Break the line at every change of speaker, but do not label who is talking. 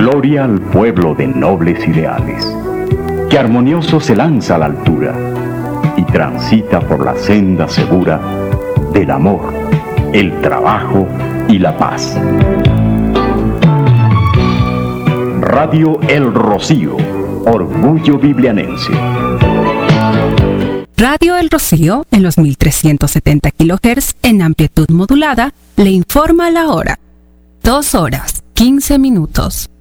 Gloria al pueblo de nobles ideales, que armonioso se lanza a la altura y transita por la senda segura del amor, el trabajo y la paz. Radio El Rocío, orgullo biblianense.
Radio El Rocío, en los 1370 kHz en amplitud modulada, le informa la hora. 2 horas, 15 minutos.